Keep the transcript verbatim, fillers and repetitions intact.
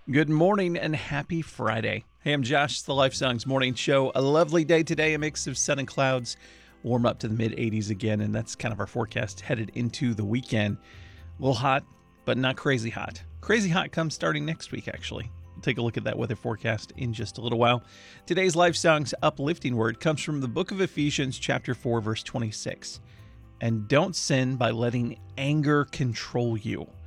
Good morning and happy Friday. Hey, I'm Josh, it's the Life Songs Morning Show. A lovely day today, a mix of sun and clouds, warm up to the mid eighties again, and that's kind of our forecast headed into the weekend. A little hot, but not crazy hot. Crazy hot comes starting next week, actually. We'll take a look at that weather forecast in just a little while. Today's Life Songs uplifting word comes from the book of Ephesians, chapter four, verse twenty-six. And don't sin by letting anger control you.